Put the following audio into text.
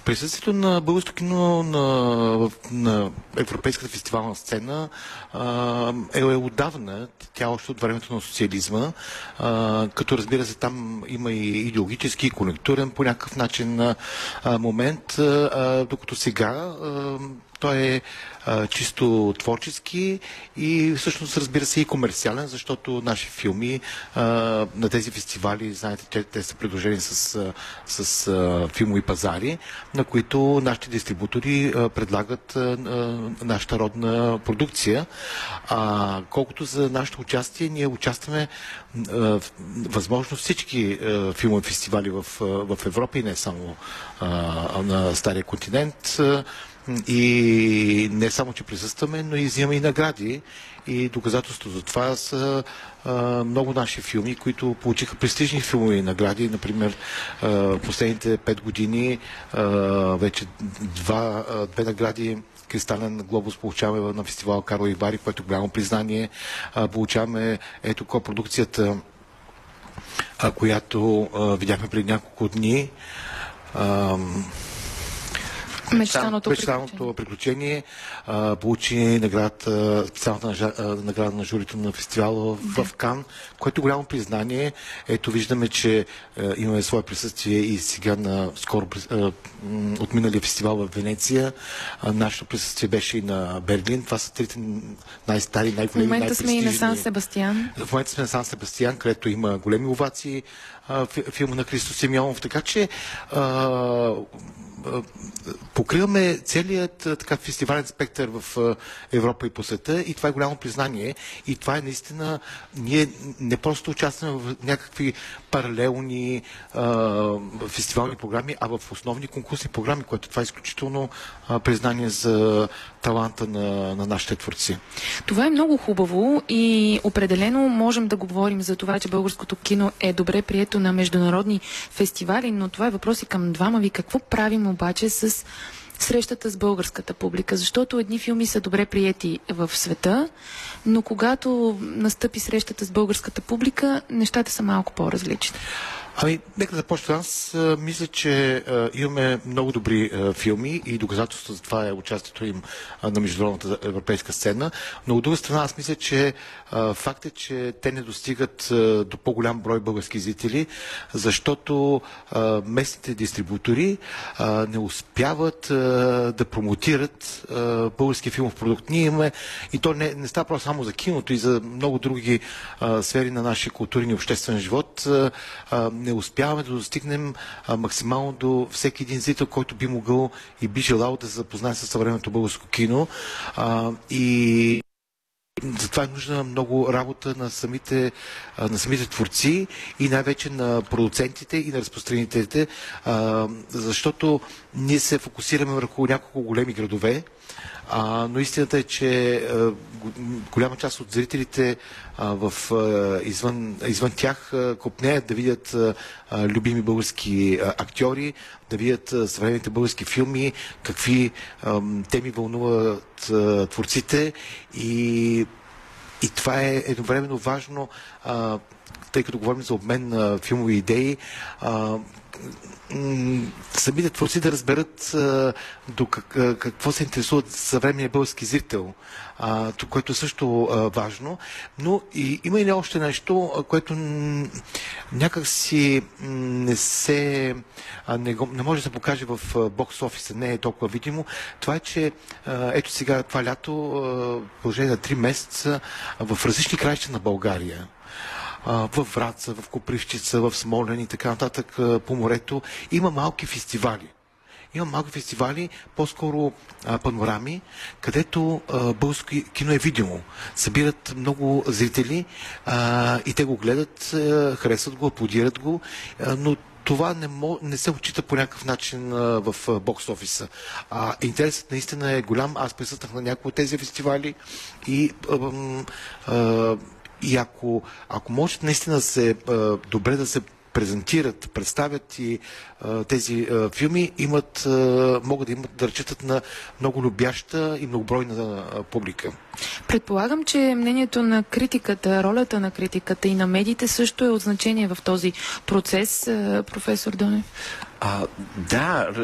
Присъствието на българското кино на европейската фестивална сцена е отдавна, тя още от времето на социализма, като разбира се там има и идеологически, и конюнктурен по някакъв начин момент, докато сега той е чисто творчески и всъщност разбира се и комерциален, защото наши филми на тези фестивали, знаете, те са придружени с филмови пазари, на които нашите дистрибутори предлагат нашата родна продукция. Колкото за нашето участие, ние участваме възможно всички филмови фестивали в Европа и не само на Стария континент. И не само, че присъстваме, но и взимаме и награди. И доказателство за това са много наши филми, които получиха престижни филмови награди. Например, последните 5 години вече две награди Кристален глобус получаваме на фестивал Карлови Вари, което е голямо признание. Получаваме ето копродукцията, която видяхме преди няколко дни. Мечтаното приключение получи наградата, специалната награда на журито на фестивала в Кан, което е голямо признание. Ето виждаме, че имаме свое присъствие и сега на скоро от миналия фестивал в Венеция. Нашето присъствие беше и на Берлин. Това са трите най-стари, най-големи, най-престижни. В момента сме и на Сан Себастиян. В момента сме на Сан Себастиян, където има големи овации. Филма на Христо Симеонов. Така че покриваме целият така фестивален спектър в Европа и по света и това е голямо признание и това е наистина, ние не просто участваме в някакви паралелни фестивални програми, а в основни конкурсни програми, което това е изключително признание за таланта на нашите творци. Това е много хубаво и определено можем да говорим за това, че българското кино е добре прието на международни фестивали, но това е въпрос и към двама ви. Какво правим обаче с срещата с българската публика? Защото едни филми са добре приети в света, но когато настъпи срещата с българската публика, нещата са малко по-различни. Нека да започна. Аз мисля, че имаме много добри филми и доказателство за това е участието им на международната европейска сцена. Но от друга страна, аз мисля, че факт е, че те не достигат до по-голям брой български зрители, защото местните дистрибутори не успяват да промотират български филмов продукт. Ние имаме, и то не става просто само за киното, и за много други сфери на нашия културен и обществен живот. Не успяваме да достигнем максимално до всеки един зрител, който би могъл и би желал да се запознае с съвременното българско кино. И затова е нужна много работа на самите творци и най-вече на продуцентите и на разпространителите, защото ние се фокусираме върху няколко големи градове, но истината е, че голяма част от зрителите извън тях копнеят да видят любими български актьори, да видят съвременните български филми, какви теми вълнуват творците и това е едновременно важно, тъй като говорим за обмен на филмови идеи, самите творци да разберат до какво се интересуват съвременния български зрител, което е също важно. Но има и още нещо, което някак си не може да се покаже в бокс офиса, не е толкова видимо. Това е, че ето сега това лято, в продължение на 3 месеца, в различни краища на България, в Враца, в Копривщица, в Смолян и така нататък по морето, има малки фестивали. Има малки фестивали, по-скоро панорами, където българско кино е видимо. Събират много зрители и те го гледат, харесват го, аплодират го, но това не се отчита по някакъв начин в бокс офиса. Интересът наистина е голям. Аз присъствах на някои от тези фестивали и ако може наистина добре да се презентират, представят и тези филми, могат да разчитат на много любяща и многобройна публика. Предполагам, че мнението на критиката, ролята на критиката и на медиите също е от значение в този процес, професор Донев. Да,